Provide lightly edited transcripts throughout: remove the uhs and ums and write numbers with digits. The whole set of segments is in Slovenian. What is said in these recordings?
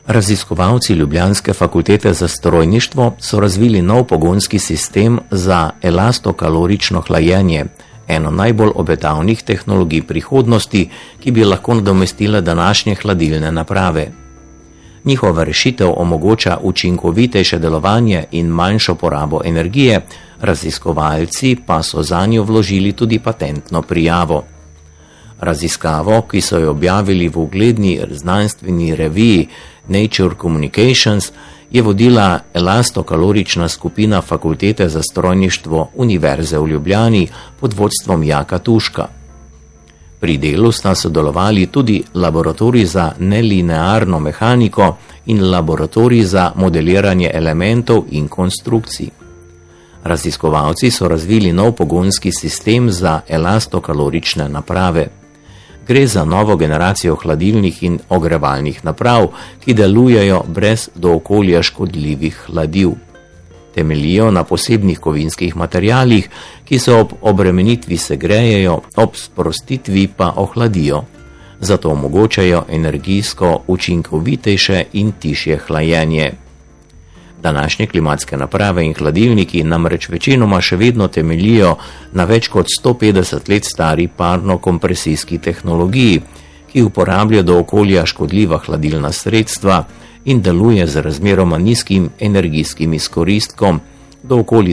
Raziskovalci Ljubljanske fakultete za strojništvo so razvili nov pogonski sistem za elastokalorično hlajenje, eno najbolj obetavnih tehnologij prihodnosti, ki bi lahko nadomestila današnje hladilne naprave. Njihova rešitev omogoča učinkovitejše delovanje in manjšo porabo energije, raziskovalci pa so zanjo vložili tudi patentno prijavo. Raziskavo, ki so jo objavili v ugledni znanstveni reviji Nature Communications, je vodila elastokalorična skupina Fakultete za strojništvo Univerze v Ljubljani pod vodstvom Jaka Tuška. Pri delu sta sodelovali tudi laboratorij za nelinearno mehaniko in laboratorij za modeliranje elementov in konstrukcij. Raziskovalci so razvili nov pogonski sistem za elastokalorične naprave. Gre za novo generacijo hladilnih in ogrevalnih naprav, ki delujejo brez do okolja škodljivih hladiv. Temeljijo na posebnih kovinskih materialih, ki se ob obremenitvi segrejejo, ob sprostitvi pa ohladijo. Zato omogočajo energijsko učinkovitejše in tišje hlajenje. Današnje klimatske naprave in hladilniki namreč večinoma še vedno temeljijo na več kot 150 let stari parno-kompresijski tehnologiji, ki uporablja do okolja škodljiva hladilna sredstva in deluje z razmeroma nizkim energijskim izkoristkom do okoli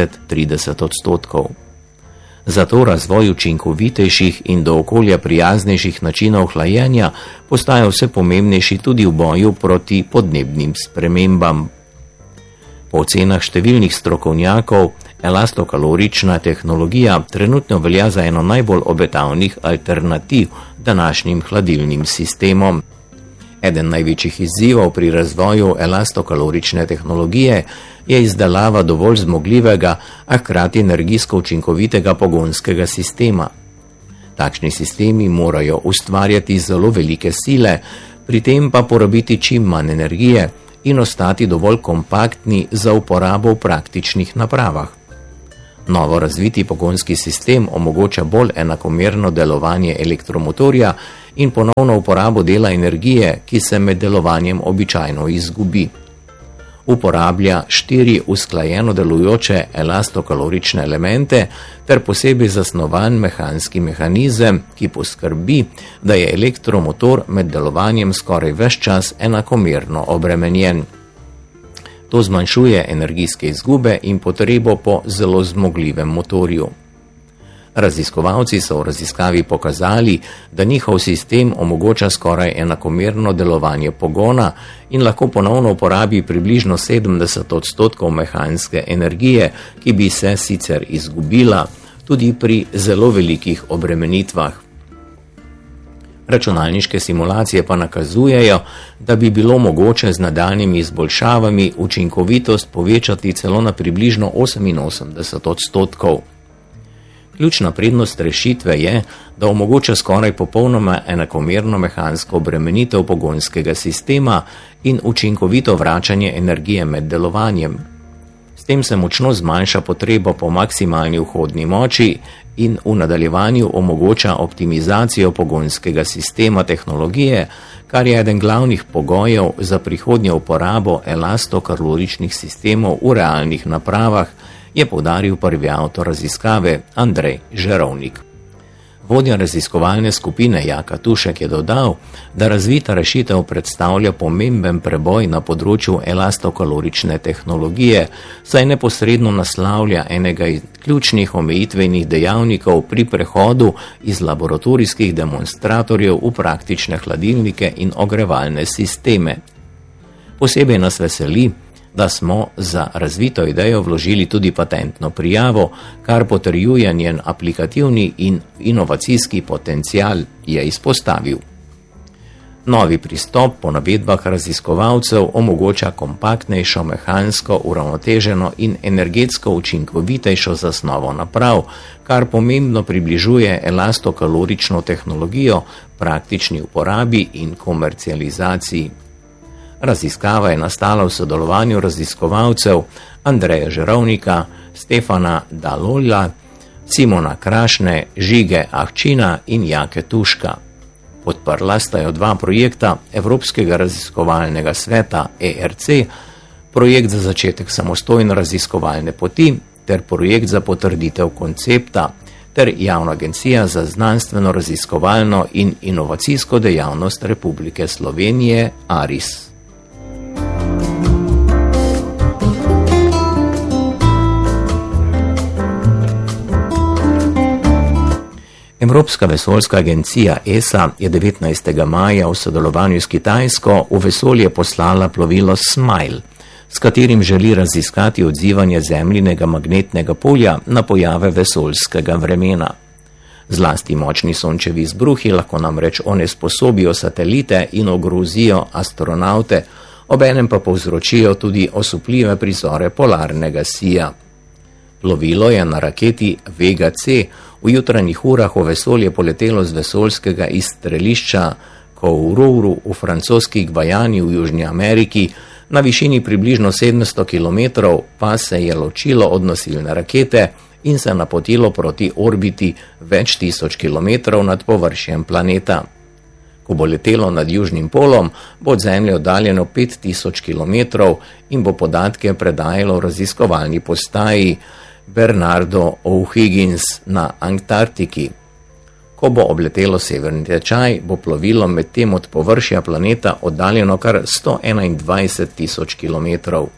20–30%. Zato razvoj učinkovitejših in do okolja prijaznejših načinov hlajenja postaja vse pomembnejši tudi v boju proti podnebnim spremembam. Po ocenah številnih strokovnjakov, elastokalorična tehnologija trenutno velja za eno najbolj obetavnih alternativ današnjim hladilnim sistemom. Eden največjih izzivov pri razvoju elastokalorične tehnologije je izdelava dovolj zmogljivega, a hkrati energijsko učinkovitega pogonskega sistema. Takšni sistemi morajo ustvarjati zelo velike sile, pri tem pa porabiti čim manj energije in ostati dovolj kompaktni za uporabo v praktičnih napravah. Novo razviti pogonski sistem omogoča bolj enakomerno delovanje elektromotorja in ponovno uporabo dela energije, ki se med delovanjem običajno izgubi. Uporablja 4 usklajeno delujoče elastokalorične elemente ter posebej zasnovan mehanski mehanizem, ki poskrbi, da je elektromotor med delovanjem skoraj ves čas enakomerno obremenjen. To zmanjšuje energijske izgube in potrebo po zelo zmogljivem motorju. Raziskovalci so v raziskavi pokazali, da njihov sistem omogoča skoraj enakomerno delovanje pogona in lahko ponovno uporabi približno 70% mehanske energije, ki bi se sicer izgubila tudi pri zelo velikih obremenitvah. Računalniške simulacije pa nakazujejo, da bi bilo mogoče z nadaljnjimi izboljšavami učinkovitost povečati celo na približno 88%. Ključna prednost rešitve je, da omogoča skoraj popolnoma enakomerno mehansko obremenitev pogonskega sistema in učinkovito vračanje energije med delovanjem. S tem se močno zmanjša potreba po maksimalni vhodni moči in v nadaljevanju omogoča optimizacijo pogonskega sistema tehnologije, kar je eden glavnih pogojev za prihodnjo uporabo elastokaloričnih sistemov v realnih napravah, je poudaril prvi avtor raziskave Andrej Žerovnik. Vodja raziskovalne skupine Jaka Tušek je dodal, da razvita rešitev predstavlja pomemben preboj na področju elastokalorične tehnologije, saj neposredno naslavlja enega iz ključnih omejitvenih dejavnikov pri prehodu iz laboratorijskih demonstratorjev v praktične hladilnike in ogrevalne sisteme. Posebej nas veseli, da smo za razvito idejo vložili tudi patentno prijavo, kar potrjuje njen aplikativni in inovacijski potencial, je izpostavil. Novi pristop po navedbah raziskovalcev omogoča kompaktnejšo, mehansko, uravnoteženo in energetsko učinkovitejšo zasnovo naprav, kar pomembno približuje elastokalorično tehnologijo praktični uporabi in komercializaciji. Raziskava je nastala v sodelovanju raziskovalcev Andreja Žerovnika, Stefana Dalolja, Simona Krašne, Žige Ahčina in Jake Tuška. Podprla sta jo dva projekta Evropskega raziskovalnega sveta ERC, projekt za začetek samostojne raziskovalne poti ter projekt za potrditev koncepta ter Javna agencija za znanstveno raziskovalno in inovacijsko dejavnost Republike Slovenije ARIS. Evropska vesoljska agencija ESA je 19. maja v sodelovanju s Kitajsko v vesolje poslala plovilo SMILE, s katerim želi raziskati odzivanje zemljinega magnetnega polja na pojave vesoljskega vremena. Zlasti močni sončevi izbruhi lahko namreč onesposobijo satelite in ogrozijo astronavte, obenem pa povzročijo tudi osupljive prizore polarnega sija. Plovilo je na raketi Vega C v jutranjih urah v vesolje poletelo z vesoljskega izstrelišča Kourou v francoskih Gvajani v Južni Ameriki, na višini približno 700 km pa se je ločilo od nosilne rakete in se napotilo proti orbiti več tisoč kilometrov nad površjem planeta. Ko bo letelo nad Južnim polom, bo od Zemlje oddaljeno 5000 km in bo podatke predajalo v raziskovalni postaji Bernardo O'Higgins na Antarktiki. Ko bo obletelo severni tečaj, bo plovilo medtem od površja planeta oddaljeno kar 121 000 km.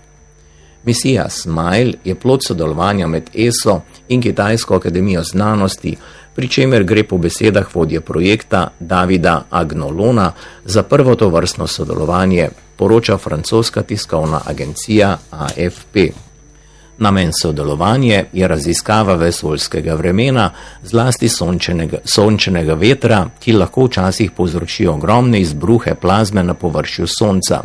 Misija SMILE je plod sodelovanja med ESO in Kitajsko akademijo znanosti, pri čemer gre po besedah vodje projekta Davida Agnolona za prvo tovrstno sodelovanje, poroča francoska tiskovna agencija AFP. Namen sodelovanja je raziskava vesoljskega vremena, zlasti sončnega vetra, ki lahko včasih povzročijo ogromne izbruhe plazme na površju Sonca.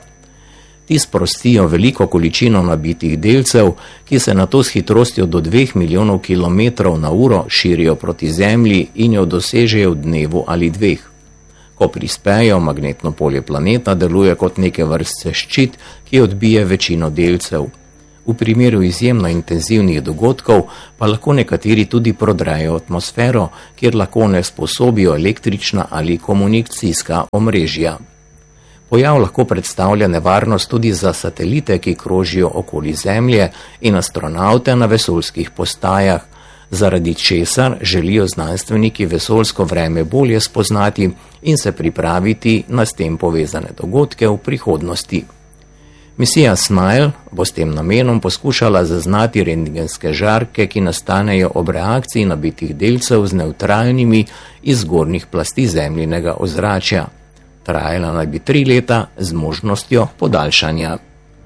Ti sprostijo veliko količino nabitih delcev, ki se nato s hitrostjo do 2 milijonov kilometrov na uro širijo proti Zemlji in jo dosežejo v dnevu ali dveh. Ko prispejo, magnetno polje planeta deluje kot neke vrste ščit, ki odbije večino delcev. V primeru izjemno intenzivnih dogodkov pa lahko nekateri tudi prodrejo atmosfero, kjer lahko nesposobijo električna ali komunikacijska omrežja. Pojav lahko predstavlja nevarnost tudi za satelite, ki krožijo okoli Zemlje, in astronavte na vesoljskih postajah, zaradi česar želijo znanstveniki vesoljsko vreme bolje spoznati in se pripraviti na s tem povezane dogodke v prihodnosti. Misija SMILE bo s tem namenom poskušala zaznati rentgenske žarke, ki nastanejo ob reakciji nabitih delcev z nevtralnimi iz zgornjih plasti zemljinega ozračja. Trajala naj bi 3 leta z možnostjo podaljšanja.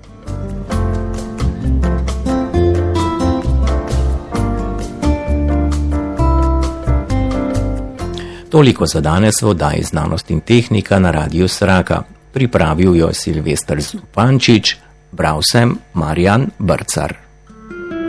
Toliko za danes v oddaji Znanost in tehnika na Radiu Sraka. Pripravil jo Silvester Zupančič, bral sem Marjan Brcar.